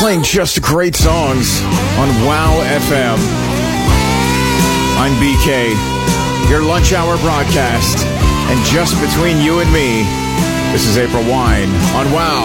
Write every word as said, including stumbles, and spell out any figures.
Playing just great songs on WOW F M. I'm B K, your lunch hour broadcast. And just between you and me, this is April Wine on WOW.